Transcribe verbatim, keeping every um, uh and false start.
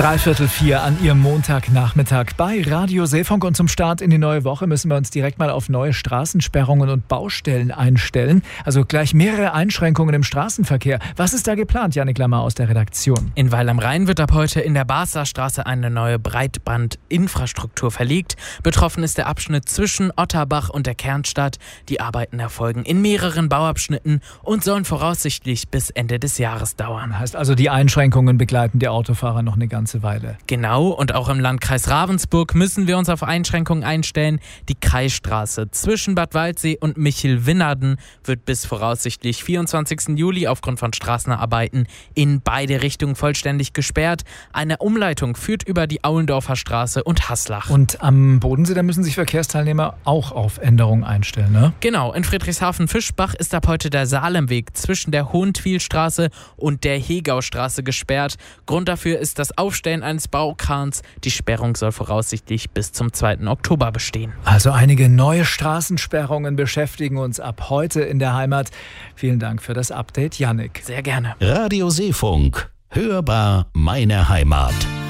Dreiviertel vier an Ihrem Montagnachmittag bei Radio Seefunk, und zum Start in die neue Woche müssen wir uns direkt mal auf neue Straßensperrungen und Baustellen einstellen. Also gleich mehrere Einschränkungen im Straßenverkehr. Was ist da geplant, Jannik Lammer aus der Redaktion? In Weil am Rhein wird ab heute in der Barsterstraße eine neue Breitbandinfrastruktur verlegt. Betroffen ist der Abschnitt zwischen Otterbach und der Kernstadt. Die Arbeiten erfolgen in mehreren Bauabschnitten und sollen voraussichtlich bis Ende des Jahres dauern. Heißt also, die Einschränkungen begleiten die Autofahrer noch eine ganze Weile. Genau, und auch im Landkreis Ravensburg müssen wir uns auf Einschränkungen einstellen. Die Kreisstraße zwischen Bad Waldsee und Michel-Winnerden wird bis voraussichtlich vierundzwanzigsten Juli aufgrund von Straßenarbeiten in beide Richtungen vollständig gesperrt. Eine Umleitung führt über die Aulendorfer Straße und Haslach. Und am Bodensee, da müssen sich Verkehrsteilnehmer auch auf Änderungen einstellen, ne? Genau, in Friedrichshafen-Fischbach ist ab heute der Salemweg zwischen der Hohentwielstraße und der Hegaustraße gesperrt. Grund dafür ist das Aufstellen eines Baukrans. Die Sperrung soll voraussichtlich bis zum zweiten Oktober bestehen. Also einige neue Straßensperrungen beschäftigen uns ab heute in der Heimat. Vielen Dank für das Update, Jannik. Sehr gerne. Radio Seefunk. Hörbar meine Heimat.